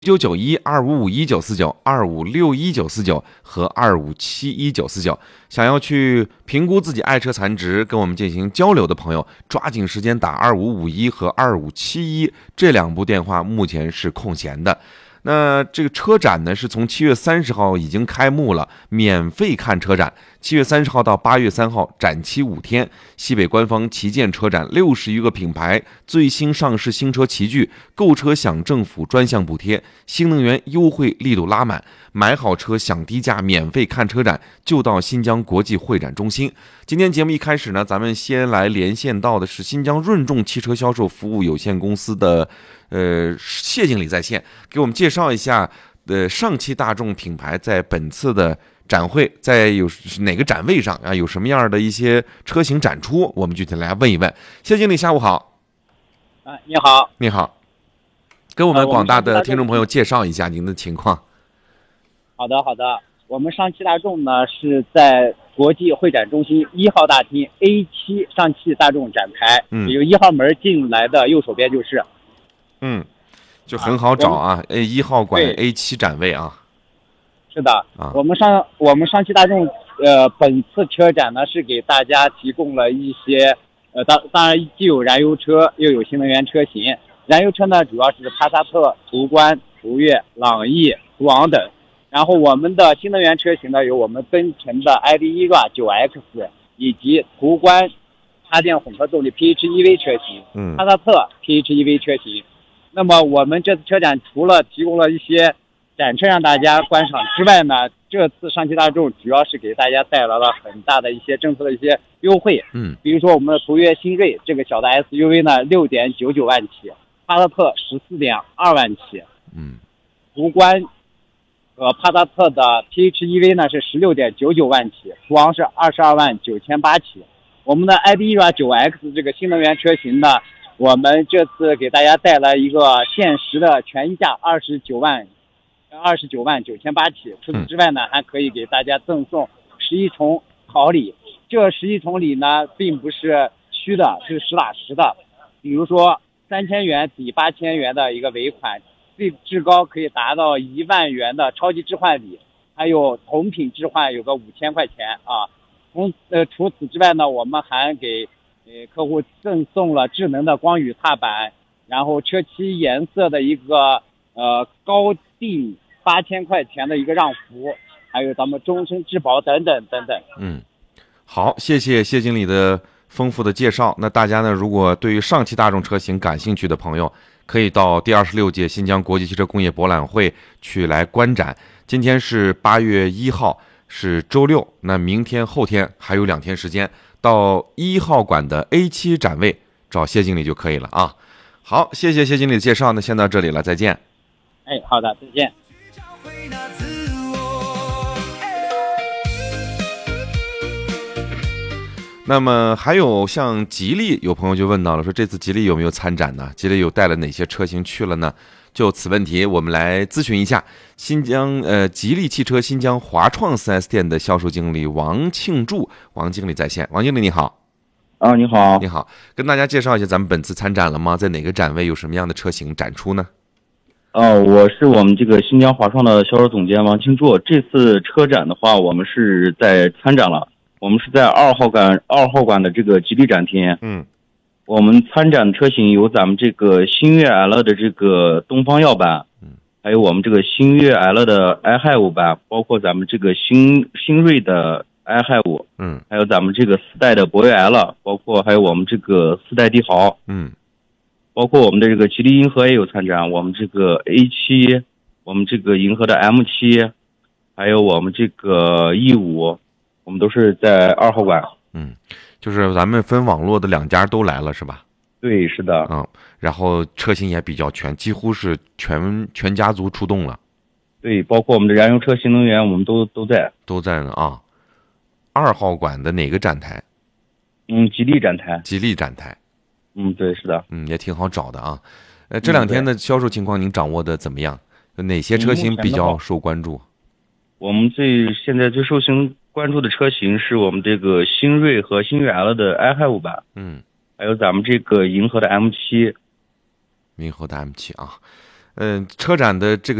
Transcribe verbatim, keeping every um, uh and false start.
九九一二五五一九四九二五六一九四九和二五七一九四九，想要去评估自己爱车残值，跟我们进行交流的朋友，抓紧时间打二五五一和二五七一这两部电话，目前是空闲的。那这个车展呢，是从七月三十号已经开幕了，免费看车展。七月三十号到八月三号，展期五天。西北官方旗舰车展，六十余个品牌最新上市新车齐聚，购车享政府专项补贴，新能源优惠力度拉满，买好车享低价，免费看车展，就到新疆国际会展中心。今天节目一开始呢，咱们先来连线到的是新疆润众汽车销售服务有限公司的呃谢经理在线，给我们介绍一下呃上汽大众品牌在本次的展会在有哪个展位上啊，有什么样的一些车型展出，我们具体来问一问。谢经理下午好。 啊，你好。 你好，跟我们广大的听众朋友介绍一下您的情况。 好的好的，我们上汽大众呢是在国际会展中心一号大厅 A 七 上汽大众展台，嗯，有一号门进来的右手边就是。 嗯，就很好找啊 ，A 一号馆 A 七展位啊。 是的，啊，我们上我们上汽大众呃本次车展呢是给大家提供了一些呃当当然既有燃油车又有新能源车型。燃油车呢主要是帕萨特、途观、途岳、朗逸、途昂等。然后我们的新能源车型呢有我们奔驰的 i D E R A 九 X 以及途观插电混合动力 P H E V 车型，嗯，帕萨特 P H E V 车型。那么我们这次车展除了提供了一些展车让大家观赏之外呢，这次上汽大众主要是给大家带来了很大的一些政策的一些优惠，嗯，比如说我们的途岳新锐这个小的 S U V 呢六点九九万起，帕萨特十四点二万起，嗯，途观和帕萨特的 P H E V 呢是十六点九九万起，途昂是二十二万九千八起。我们的 i D E R A 九 X 这个新能源车型呢，我们这次给大家带来一个限时的权益价二十九万二十九万九千八起。除此之外呢，还可以给大家赠送十一重好礼。这十一重礼呢，并不是虚的，是实打实的。比如说三千元抵八千元的一个尾款，最至高可以达到一万元的超级置换礼，还有同品置换有个五千块钱啊。从呃除此之外呢，我们还给呃客户赠送了智能的光雨踏板，然后车漆颜色的一个呃高定八千块钱的一个让服，还有咱们终身质保等等等等。 嗯，好，谢谢谢经理的丰富的介绍。那大家呢，如果对于上汽大众车型感兴趣的朋友，可以到第二十六届新疆国际汽车工业博览会去来观展。今天是八月一号，是周六，那明天后天还有两天时间，到一号馆的 A 七 展位找谢经理就可以了啊。好，谢谢谢经理的介绍，那先到这里了，再见。 哎，好的，再见。 那么还有像吉利，有朋友就问到了，说这次吉利有没有参展呢？吉利有带了哪些车型去了呢？就此问题，我们来咨询一下新疆呃吉利汽车新疆华创 四 S 店的销售经理王庆柱，王经理在线。王经理你好。 啊，你好。 你好，跟大家介绍一下咱们本次参展了吗？在哪个展位有什么样的车型展出呢？ 呃，我是我们这个新疆华创的销售总监王庆柱。这次车展的话，我们是在参展了，我们是在二号馆二号馆的这个吉利展厅。嗯。我们参展的车型有咱们这个星越 L 的这个东方耀版，嗯，还有我们这个星越 L 的 i 嗨五版，包括咱们这个新新锐的 i 嗨五，嗯，还有咱们这个四代的博越 L， 包括还有我们这个四代帝豪，嗯，包括我们的这个吉利银河也有参展，我们这个 A 七，我们这个银河的 M 七，还有我们这个 E 五，我们都是在二号馆， 嗯。就是咱们分网络的两家都来了是吧？ 对，是的。 嗯，然后车型也比较全，几乎是全全家族出动了。 对，包括我们的燃油车、新能源，我们都都在都在呢啊。二号馆的哪个展台？ 嗯，吉利展台。 吉利展台。 嗯，对，是的。 嗯，也挺好找的啊。呃，这两天的销售情况您掌握的怎么样？哪些车型比较受关注？ 我们最现在最受新关注的车型是我们这个新锐和新锐 L 的 i 嗨五版，嗯，还有咱们这个银河的 M 七， 银河的 M 七啊， 嗯，车展的这个